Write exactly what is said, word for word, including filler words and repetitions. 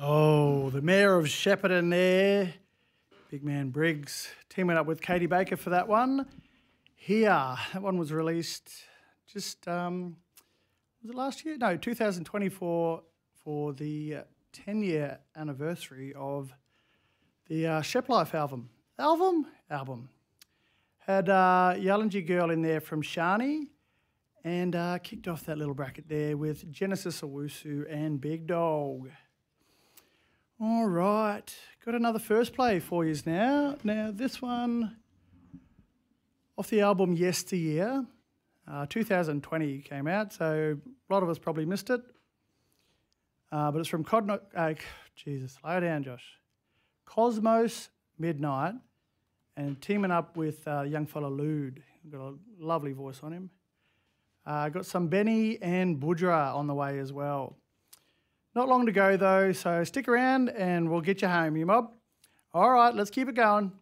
Oh, the Mayor of Shepparton there, Big Man Briggs, teaming up with Katie Baker for that one. Here, that one was released just, um, was it last year? No, two thousand twenty-four for the ten-year anniversary of the uh, Shep Life album. Album? Album. Had uh, Yallinji Girl in there from Shani and uh, kicked off that little bracket there with Genesis Owusu and Big Dog. All right, got another first play for you now. Now, this one off the album Yesteryear, uh, two thousand twenty came out, so a lot of us probably missed it. Uh, but it's from Codno... Uh, Jesus, slow down, Josh. Cosmos Midnight, and teaming up with uh, young fella Lude. Got a lovely voice on him. Uh, got some Benny and Budra on the way as well. Not long to go though, so stick around and we'll get you home, you mob. All right, let's keep it going.